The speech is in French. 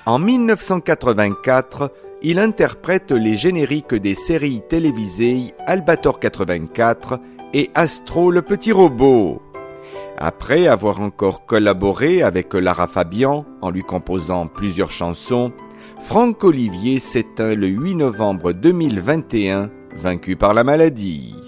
En 1984, il interprète les génériques des séries télévisées Albator 84 et Astro le petit robot. Après avoir encore collaboré avec Lara Fabian en lui composant plusieurs chansons, Franck Olivier s'éteint le 8 novembre 2021, vaincu par la maladie.